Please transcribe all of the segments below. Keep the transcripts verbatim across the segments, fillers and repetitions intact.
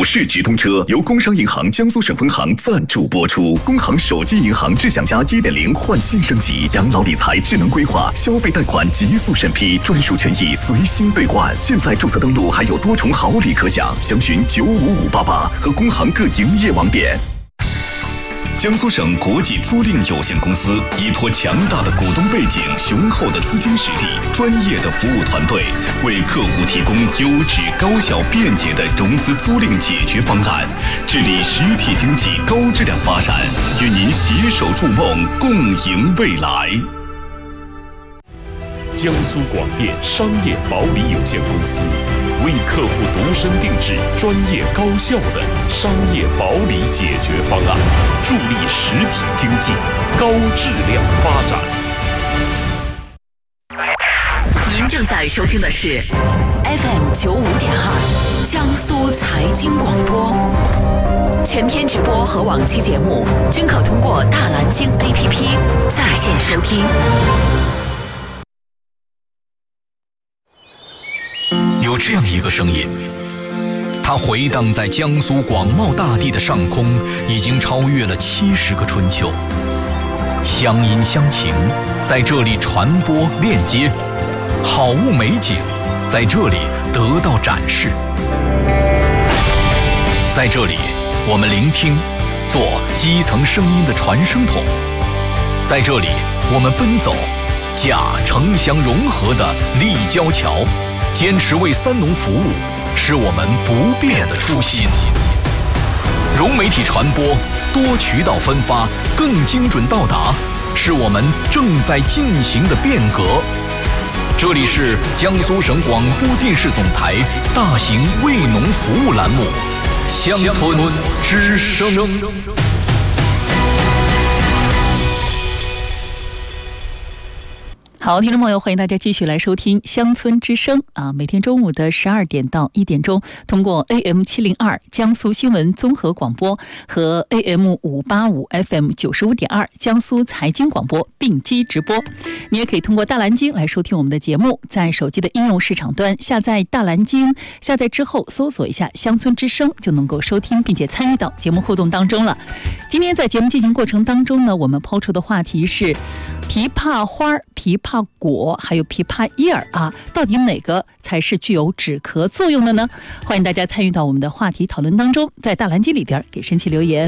股市直通车由工商银行江苏省分行赞助播出。工行手机银行智享家 一点零 焕新升级，养老理财智能规划，消费贷款极速审批，专属权益随心兑换。现在注册登录还有多重好礼可享，详询九五五八八和工行各营业网点。江苏省国际租赁有限公司依托强大的股东背景、雄厚的资金实力、专业的服务团队，为客户提供优质、高效、便捷的融资租赁解决方案，致力实体经济高质量发展，与您携手筑梦，共赢未来。 江苏广电商业保理有限公司为客户度身定制专业高效的商业保理解决方案，助力实体经济高质量发展。 您正在收听的是 F M 九五点二江苏财经广播，全天直播和往期节目均可通过大蓝鲸 A P P 在线收听。 有这样一个声音，它回荡在江苏广袤大地的上空，已经超越了七十个春秋。乡音乡情在这里传播链接，好物美景在这里得到展示。在这里，我们聆听，做基层声音的传声筒；在这里，我们奔走，架城乡融合的立交桥。坚持为三农服务，是我们不变的初心。融媒体传播，多渠道分发，更精准到达，是我们正在进行的变革。这里是江苏省广播电视总台大型为农服务栏目《乡村之声》。 好，听众朋友，欢迎大家继续来收听乡村之声啊！每天中午的十二点到一点钟，通过 A M 七零二江苏新闻综合广播和 A M 五八五 F M 九十五点二江苏财经广播并机直播。你也可以通过大蓝鲸来收听我们的节目，在手机的应用市场端下载大蓝鲸，下载之后搜索一下乡村之声，就能够收听并且参与到节目互动当中了。今天在节目进行过程当中呢，我们抛出的话题是枇杷花、枇杷果还有枇杷叶儿啊，到底哪个才是具有止咳作用的呢？欢迎大家参与到我们的话题讨论当中，在大蓝鲸里边给申奇留言。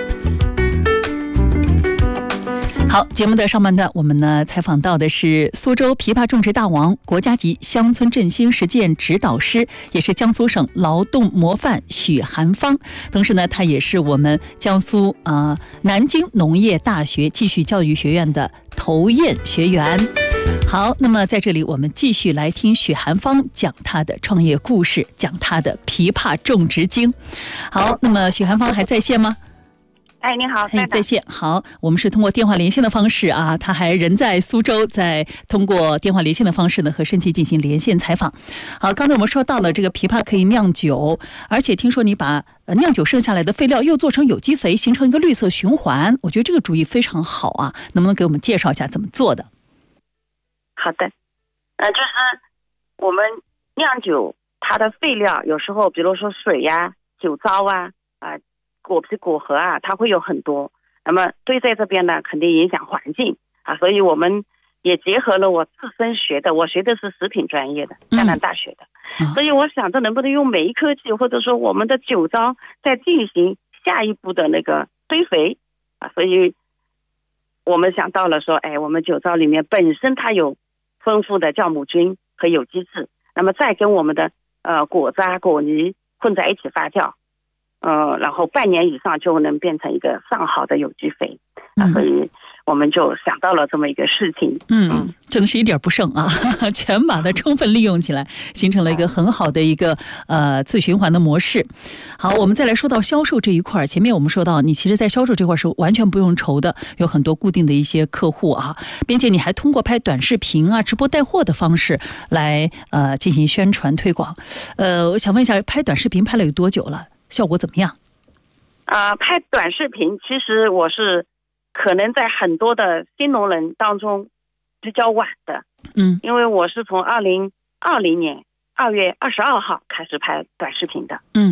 好，节目的上半段，我们呢采访到的是苏州枇杷种植大王、国家级乡村振兴实践指导师，也是江苏省劳动模范许寒芳。同时呢，他也是我们江苏啊、呃、南京农业大学继续教育学院的投堰学员。好，那么在这里我们继续来听许寒芳讲他的创业故事，讲他的枇杷种植经。好，那么许寒芳还在线吗？ 哎，你好， 哎，在线。好，我们是通过电话连线的方式啊，他还人在苏州，在通过电话连线的方式呢和申奇进行连线采访。好，刚才我们说到了这个枇杷可以酿酒，而且听说你把呃酿酒剩下来的废料又做成有机肥，形成一个绿色循环，我觉得这个主意非常好啊，能不能给我们介绍一下怎么做的？ 好的，呃，就是我们酿酒它的废料，有时候比如说水呀、酒糟啊、啊、呃、果皮、果核啊，它会有很多。那么堆在这边呢，肯定影响环境啊，所以我们也结合了我自身学的，我学的是食品专业的，江南大学的，嗯、所以我想着能不能用酶科技，或者说我们的酒糟再进行下一步的那个堆肥啊，所以我们想到了说，哎，我们酒糟里面本身它有丰富的酵母菌和有机质，那么再跟我们的呃果渣、果泥混在一起发酵，呃，然后半年以上就能变成一个上好的有机肥啊，所以我们就想到了这么一个事情。 嗯，嗯真的是一点不剩啊，全把它充分利用起来，形成了一个很好的一个呃自循环的模式。好，我们再来说到销售这一块，前面我们说到你其实在销售这块是完全不用愁的，有很多固定的一些客户啊，并且你还通过拍短视频啊、直播带货的方式来呃进行宣传推广。呃，我想问一下，拍短视频拍了有多久了？效果怎么样？ 啊、呃，拍短视频，其实我是可能在很多的新农人当中比较晚的， 嗯， 因为我是从二零二零年二月二十二号开始拍短视频的， 嗯，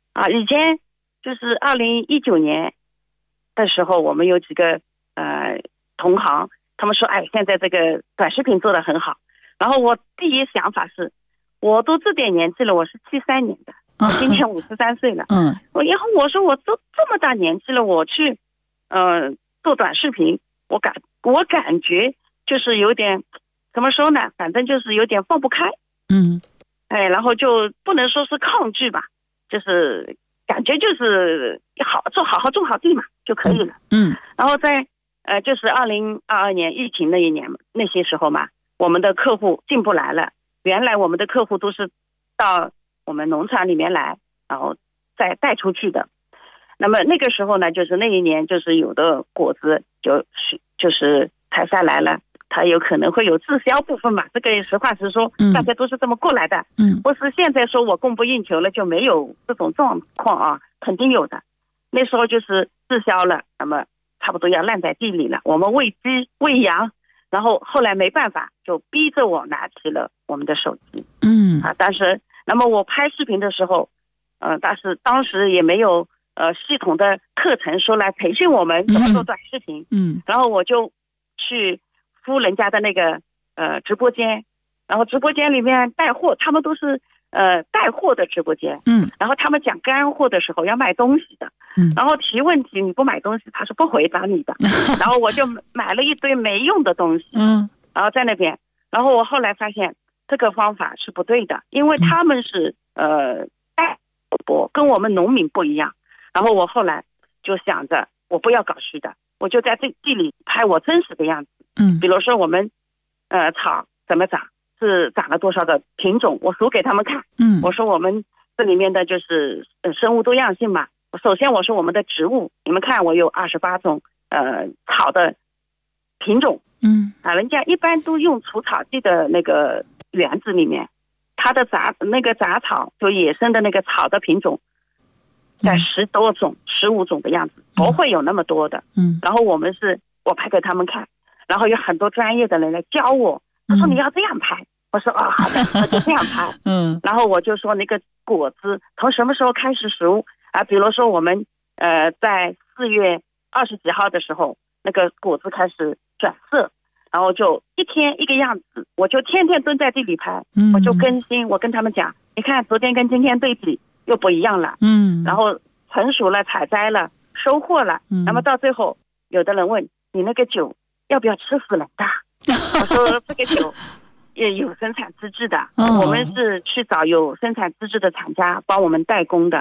啊，以前就是二零一九年的时候，我们有几个呃同行，他们说，哎，现在这个短视频做得很好。然后我第一想法是，我都这点年纪了，我是七三年的，我今年五十三岁了。 嗯， 我然后我说我都这么大年纪了，我去呃做短视频，我感我感觉就是有点怎么说呢，反正就是有点放不开。 嗯， 哎，然后就不能说是抗拒吧，就是感觉就是好做好好种好地嘛就可以了。 嗯， 然后在呃就是二零二二年疫情那一年那些时候嘛，我们的客户进不来了，原来我们的客户都是到我们农场里面来，然后再带出去的。那么那个时候呢，就是那一年就是有的果子就是就是采下来了，它有可能会有滞销部分嘛，这个实话实说，大家都是这么过来的。 嗯， 不是现在说我供不应求了就没有这种状况啊，肯定有的。那时候就是滞销了，那么差不多要烂在地里了，我们喂鸡喂羊，然后后来没办法，就逼着我拿起了我们的手机。 嗯啊，但是那么我拍视频的时候，呃，但是当时也没有呃系统的课程说来培训我们怎么做短视频。 嗯， 然后我就去敷人家的那个呃直播间，然后直播间里面带货，他们都是呃带货的直播间。 嗯， 然后他们讲干货的时候要卖东西的。 嗯， 然后提问题你不买东西他是不回答你的。然后我就买了一堆没用的东西。 嗯， 然后在那边，然后我后来发现这个方法是不对的，因为他们是呃带播，跟我们农民不一样。然后我后来就想着我不要搞虚的，我就在这地里拍我真实的样子。 嗯， 比如说我们呃草怎么长，是长了多少的品种，我数给他们看。 嗯， 我说我们这里面的就是呃生物多样性嘛。首先我说我们的植物，你们看我有二十八种呃草的品种。 嗯啊，人家一般都用除草剂的那个园子里面，它的杂那个杂草就野生的那个草的品种在十多种十五种的样子，不会有那么多的。 嗯， 然后我们是我拍给他们看，然后有很多专业的人来教我，他说你要这样拍。我说哦好的，我就这样拍。 嗯， 然后我就说那个果子从什么时候开始熟啊？比如说我们呃在四月二十几号的时候，那个果子开始转色，然后就一天一个样子，我就天天蹲在地里拍。 嗯， 我就更新，我跟他们讲，你看昨天跟今天对比又不一样了。 嗯， 然后成熟了，采摘了，收获了。 嗯， 那么到最后，有的人问你那个酒要不要吃死人的？我说这个酒也有生产资质的。哦，我们是去找有生产资质的厂家帮我们代工的。